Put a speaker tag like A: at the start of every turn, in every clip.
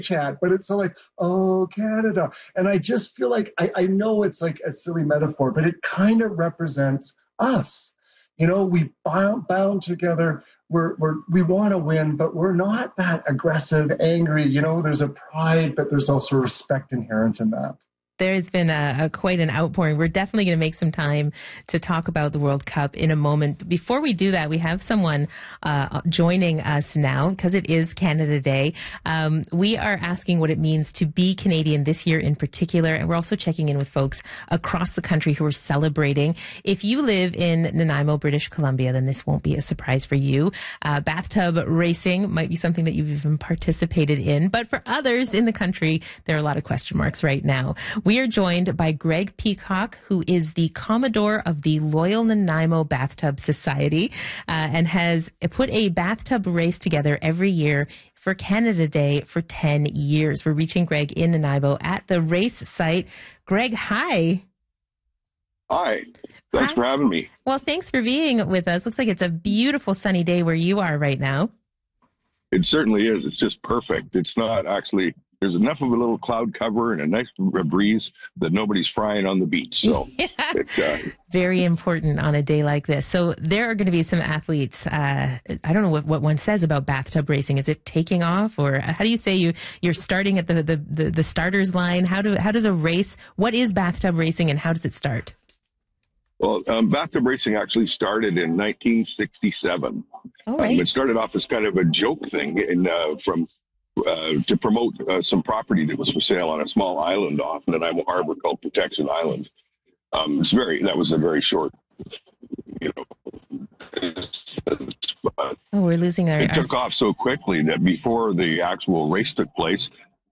A: chat, but it's so like, oh, Canada. And I just feel like I know it's like a silly metaphor, but it kind of represents us. We bound together. We want to win, but we're not that aggressive, angry. There's a pride, but there's also respect inherent in that.
B: There's been a quite an outpouring. We're definitely going to make some time to talk about the World Cup in a moment. But before we do that, we have someone joining us now because it is Canada Day. We are asking what it means to be Canadian this year in particular, and we're also checking in with folks across the country who are celebrating. If you live in Nanaimo, British Columbia, then this won't be a surprise for you. Bathtub racing might be something that you've even participated in, but for others in the country, there are a lot of question marks right now. We are joined by Greg Peacock, who is the Commodore of the Loyal Nanaimo Bathtub Society, and has put a bathtub race together every year for Canada Day for 10 years. We're reaching Greg in Nanaimo at the race site. Greg, hi.
C: Hi. Thanks for having me.
B: Well, thanks for being with us. Looks like it's a beautiful sunny day where you are right now.
C: It certainly is. It's just perfect. It's not actually... There's enough of a little cloud cover and a nice breeze that nobody's frying on the beach. So it's
B: very important on a day like this. So there are going to be some athletes. I don't know what one says about bathtub racing. Is it taking off, or how do you say you're starting at the starters line? How does a race? What is bathtub racing and how does it start?
C: Well, bathtub racing actually started in 1967.
B: Oh, right.
C: It started off as kind of a joke thing to promote some property that was for sale on a small island off Nanaimo Harbor called Protection Island. That was a very short,
B: we're losing our...
C: It took off so quickly that before the actual race took place,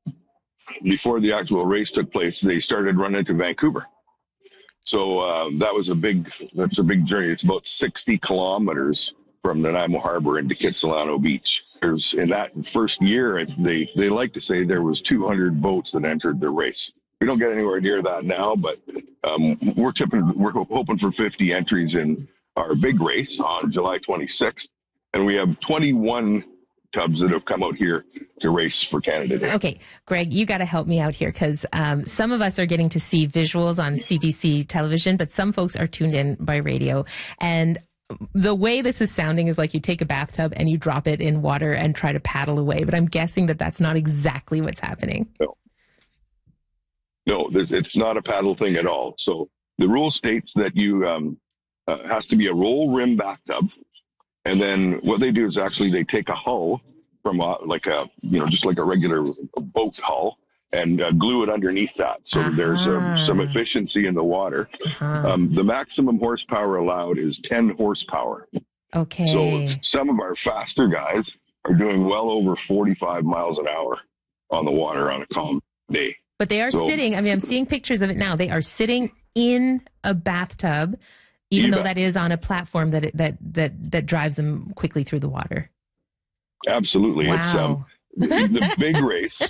C: they started running to Vancouver. So that's a big journey. It's about 60 kilometers from Nanaimo Harbor into Kitsilano Beach. In that first year, they like to say there was 200 boats that entered the race. We don't get anywhere near that now, but we're hoping for 50 entries in our big race on July 26th, and we have 21 tubs that have come out here to race for Canada Day.
B: Okay, Greg, you got to help me out here because some of us are getting to see visuals on CBC television, but some folks are tuned in by radio. And the way this is sounding is like you take a bathtub and you drop it in water and try to paddle away. But I'm guessing that that's not exactly what's happening.
C: No, it's not a paddle thing at all. So the rule states that you has to be a roll rim bathtub. And then what they do is actually they take a hull from just like a regular boat hull and glue it underneath that. So there's some efficiency in the water. The maximum horsepower allowed is 10 horsepower.
B: Okay.
C: So some of our faster guys are doing well over 45 miles an hour on the water on a calm day.
B: But they are sitting, I'm seeing pictures of it now. They are sitting in a bathtub, even though that is on a platform that drives them quickly through the water.
C: Absolutely.
B: Wow.
C: It's the big race.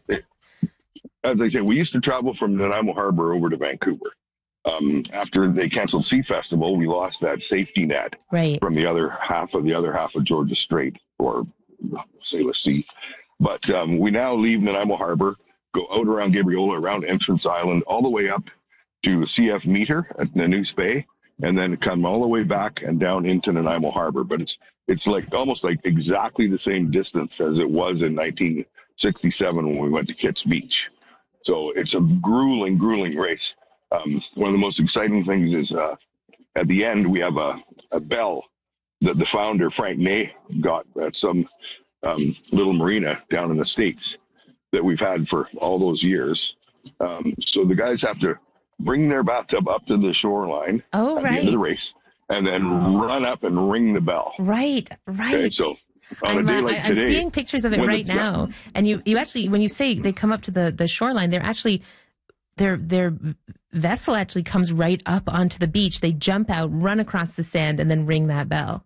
C: As I say, we used to travel from Nanaimo Harbor over to Vancouver. After they canceled Sea Festival, we lost that safety net from the other half of Georgia Strait, or Salish Sea. But we now leave Nanaimo Harbor, go out around Gabriola, around Entrance Island, all the way up to CF Meter at Nanoose Bay, and then come all the way back and down into Nanaimo Harbor. But it's like almost like exactly the same distance as it was in 1967 when we went to Kitts Beach. So it's a grueling race. One of the most exciting things is at the end, we have a bell that the founder, Frank Ney, got at some little marina down in the States that we've had for all those years. So the guys have to bring their bathtub up to the shoreline at the end of the race and then run up and ring the bell.
B: Right.
C: Okay, so
B: I'm seeing pictures of it right now. And you actually, when you say they come up to the shoreline, they're actually, their vessel actually comes right up onto the beach. They jump out, run across the sand, and then ring that bell.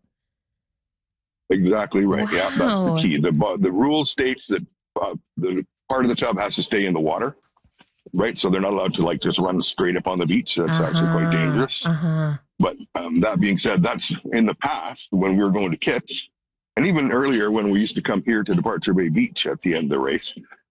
C: Exactly right.
B: Wow.
C: Yeah, that's the key. The rule states that the part of the tub has to stay in the water, right? So they're not allowed to just run straight up on the beach. That's actually quite dangerous. But that being said, that's in the past when we were going to Kitts. And even earlier when we used to come here to Departure Bay Beach at the end of the race,